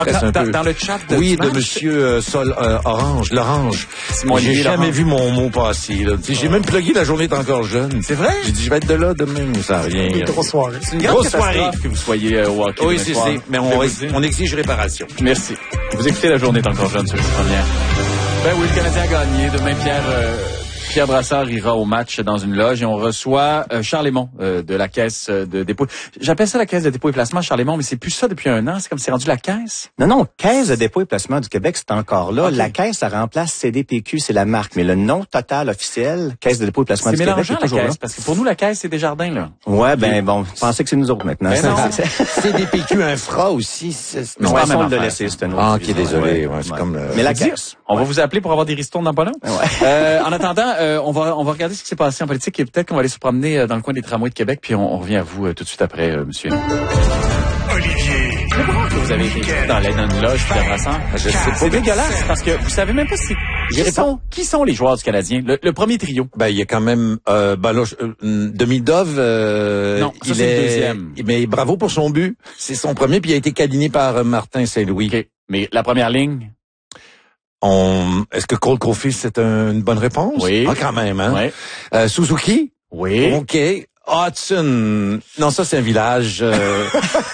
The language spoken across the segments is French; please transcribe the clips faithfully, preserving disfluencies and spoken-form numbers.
Dans, dans, dans le chat de Oui, dimanche, de Monsieur euh, Sol euh, Orange, l'Orange. J'ai jamais Laurent. vu mon mot passer. Là. Oh. J'ai même plugué la journée est encore jeune. C'est vrai? J'ai dit, je vais être de là demain, mais ça n'a rien. Une grosse soirée. C'est une grande grosse soirée que vous soyez euh, au hockey. Oui, c'est ça. Mais on, on exige réparation. Merci. Vous écoutez La Journée est encore jeune sur les premières. Ben oui, le Canadien a gagné. Demain, Pierre... Euh, Pierre Brassard ira au match dans une loge et on reçoit euh, Charles Lemond euh, de la caisse de dépôt. J'appelle ça la caisse de dépôt et placement, Charles Lemond, mais c'est plus ça depuis un an. C'est comme c'est rendu la caisse. Non, non, Caisse de dépôt et placement du Québec, c'est encore là. Okay. La caisse, ça remplace C D P Q, c'est la marque. Mais le nom total officiel, Caisse de dépôt et placement du Québec, c'est toujours la caisse, là. parce que pour nous, la caisse, c'est Desjardins, là. Ouais, ben bon, pensez que c'est nous autres maintenant. Ben non. C D P Q Infra aussi. Mais c'est pas on l'a laissé, c'est un autre. Ah, ok, désolé. Ouais, ouais. c'est comme le... Mais la caisse. On va vous appeler pour avoir des ristournes dans pas long. Ouais. Euh, en attendant, euh, on va on va regarder ce qui s'est passé en politique et peut-être qu'on va aller se promener euh, dans le coin des tramways de Québec, puis on, on revient à vous euh, tout de suite après, euh, monsieur. Olivier. Vous avez été dans l'aide d'une loge, Pierre Brassard. Je sais pas. C'est dégueulasse parce que vous savez même pas si qui sont, qui sont les joueurs du Canadien. Le, le premier trio. Ben, il y a quand même, euh, ben là, euh, Demidov, euh, non, ça, il c'est est, le deuxième. Mais bravo pour son but. C'est son premier, puis il a été câliné par euh, Martin Saint-Louis. Okay. Mais la première ligne. On, est-ce que Cole Caulfield, c'est un, une bonne réponse? Oui. Ah, quand même, hein? Oui. Euh, Suzuki? Oui. OK. Hudson. Non, ça, c'est un village, euh...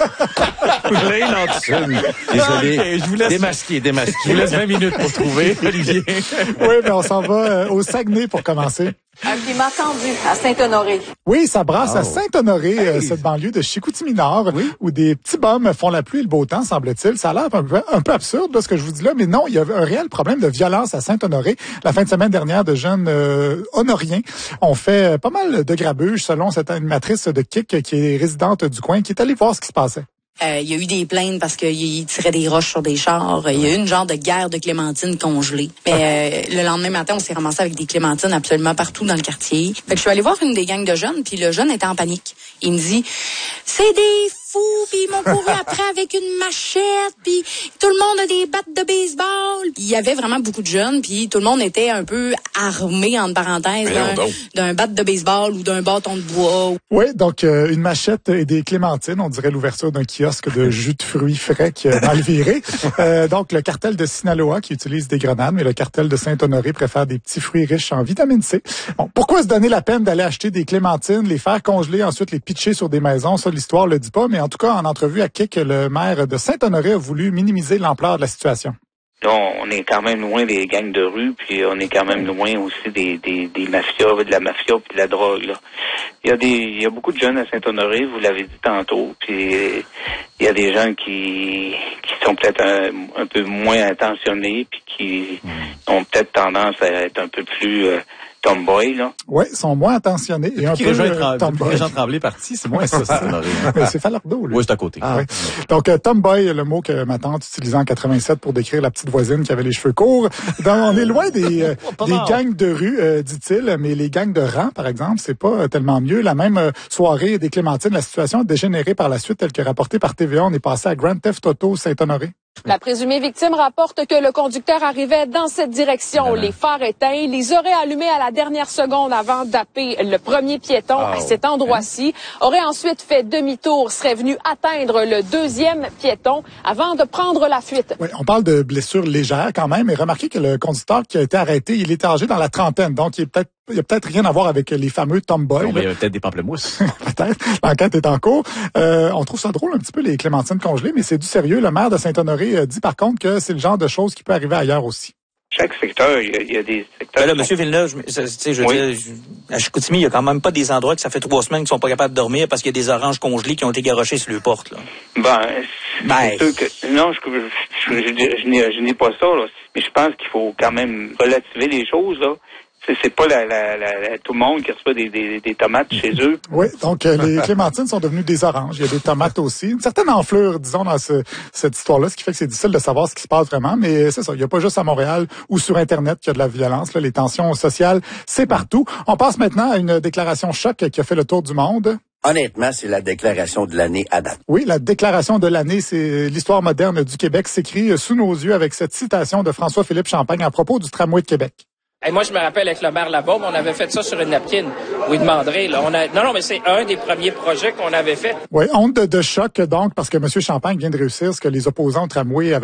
Lane Hudson. Désolé. Okay, je vous laisse... Démasqué, démasqué. Je vous laisse vingt minutes pour trouver, Olivier. Oui, mais on s'en va euh, au Saguenay pour commencer. Un climat tendu à Saint-Honoré. Oui, ça brasse oh. à Saint-Honoré, hey. euh, cette banlieue de Chicoutimi-Nord, oui. où des petits bums font la pluie et le beau temps, semble-t-il. Ça a l'air un peu, un peu absurde, là, ce que je vous dis là, mais non, il y a un réel problème de violence à Saint-Honoré. La fin de semaine dernière, de jeunes euh, honoriens ont fait pas mal de grabuge, selon cette animatrice de K I C qui est résidente du coin, qui est allée voir ce qui se passait. Euh, il y a eu des plaintes parce qu'il tirait des roches sur des chars. Il y a eu une genre de guerre de clémentines congelées. Mais euh, le lendemain matin, on s'est ramassé avec des clémentines absolument partout dans le quartier. Fait que je suis allée voir une des gangs de jeunes, puis le jeune était en panique. Il me dit « C'est des fous, puis ils m'ont couru après avec une machette, puis tout le monde a des battes de baseball. » Il y avait vraiment beaucoup de jeunes, puis tout le monde était un peu armé, entre parenthèses, d'un, d'un bat de baseball ou d'un bâton de bois. Oui, donc euh, une machette et des clémentines, on dirait l'ouverture d'un kiosque de jus de fruits frais qui a mal viré. Euh, donc le cartel de Sinaloa qui utilise des grenades, mais le cartel de Saint-Honoré préfère des petits fruits riches en vitamine C. Bon, pourquoi se donner la peine d'aller acheter des clémentines, les faire congeler, ensuite les pitcher sur des maisons? Ça, l'histoire le dit pas, mais en tout cas, en entrevue à K I C, le maire de Saint-Honoré a voulu minimiser l'ampleur de la situation. Donc, on est quand même loin des gangs de rue, puis on est quand même loin aussi des, des, des mafias, de la mafia puis de la drogue, là. Il y a des, il y a beaucoup de jeunes à Saint-Honoré, vous l'avez dit tantôt, puis il y a des gens qui, qui sont peut-être un, un peu moins intentionnés, puis qui mmh. ont peut-être tendance à être un peu plus euh, tomboy, là. Oui, ils sont moins attentionnés et un peu euh, tomboy. Jean Tremblay parti, c'est moins ça, c'est Honoré. C'est Falardeau, lui. Oui, c'est à côté. Ah. Oui. Donc, euh, tomboy, le mot que ma tante utilisait en quatre-vingt-sept pour décrire la petite voisine qui avait les cheveux courts. Donc, on est loin des, euh, des gangs de rue, euh, dit-il, mais les gangs de rang, par exemple, c'est pas euh, tellement mieux. La même euh, soirée des Clémentines, la situation a dégénéré par la suite, telle que rapportée par T V A. On est passé à Grand Theft Auto Saint-Honoré. La présumée victime rapporte que le conducteur arrivait dans cette direction, les phares éteints, les aurait allumés à la dernière seconde avant d'appeler le premier piéton oh, à cet endroit-ci, aurait ensuite fait demi-tour, serait venu atteindre le deuxième piéton avant de prendre la fuite. Oui, on parle de blessures légères quand même, et remarquez que le conducteur qui a été arrêté, il est âgé dans la trentaine, donc il est peut-être il y a peut-être rien à voir avec les fameux tomboys. Il y a peut-être des pamplemousses. Peut-être. L'enquête est en cours. Euh, on trouve ça drôle un petit peu, les clémentines congelées, mais c'est du sérieux. Le maire de Saint-Honoré dit par contre que c'est le genre de choses qui peut arriver ailleurs aussi. Chaque secteur, il y a, il y a des secteurs... Ben là, Monsieur Villeneuve, je, je, je veux oui. dire, je, à Chicoutimi, il y a quand même pas des endroits que ça fait trois semaines qu'ils sont pas capables de dormir parce qu'il y a des oranges congelées qui ont été garochées sur les portes, là. Ben, c'est ben... sûr que... Non, je, je, je, je, je, n'ai, je n'ai pas ça, là. Mais je pense qu'il faut quand même relativiser les choses, là. C'est, c'est pas la, la, la, la, tout le monde qui reçoit des, des, des tomates chez eux. Oui, donc euh, les clémentines sont devenues des oranges. Il y a des tomates aussi. Une certaine enflure, disons, dans ce, cette histoire-là, ce qui fait que c'est difficile de savoir ce qui se passe vraiment. Mais c'est ça, il n'y a pas juste à Montréal ou sur Internet qu'il y a de la violence. Là, les tensions sociales, c'est partout. On passe maintenant à une déclaration choc qui a fait le tour du monde. Honnêtement, c'est la déclaration de l'année à date. Oui, la déclaration de l'année, c'est l'histoire moderne du Québec s'écrit sous nos yeux avec cette citation de François-Philippe Champagne à propos du tramway de Québec. Et moi, je me rappelle avec le maire Labaume, on avait fait ça sur une napkin. Oui, demanderait, là. On a... Non, non, mais c'est un des premiers projets qu'on avait fait. Oui, honte de, de choc, donc, parce que M. Champagne vient de réussir ce que les opposants au tramway avaient